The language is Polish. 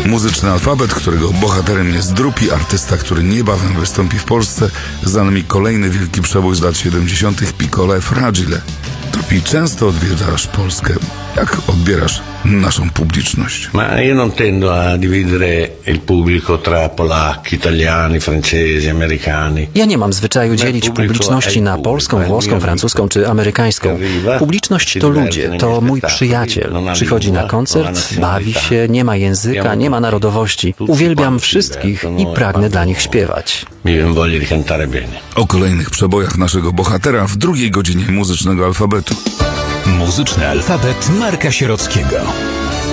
Muzyczny alfabet, którego bohaterem jest Drupi, artysta, który niebawem wystąpi w Polsce. Za nami kolejny wielki przebój z lat 70. Piccolo Fragile. Drupi, często odwiedzasz Polskę. Jak odbierasz naszą publiczność? Ma io non tendo a dividere il pubblico tra polacchi, italiani, francesi, americani. Ja nie mam zwyczaju dzielić publiczności na polską, włoską, francuską czy amerykańską. Publiczność to ludzie, to mój przyjaciel. Przychodzi na koncert, bawi się, nie ma języka, nie ma narodowości. Uwielbiam wszystkich i pragnę dla nich śpiewać. Mi voglio di cantare bene. O kolejnych przebojach naszego bohatera w drugiej godzinie muzycznego alfabetu. Muzyczny alfabet Marka Sierockiego.